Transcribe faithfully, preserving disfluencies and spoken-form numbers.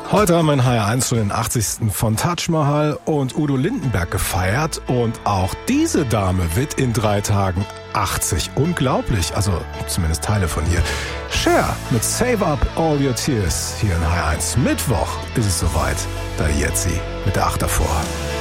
Heute haben wir in H R eins schon den achtzigsten von Taj Mahal und Udo Lindenberg gefeiert. Und auch diese Dame wird in drei Tagen achtzig. Unglaublich, also zumindest Teile von ihr. Cher mit Save Up All Your Tears hier in H R eins. Mittwoch ist es soweit. Da jetzt sie mit der acht davor.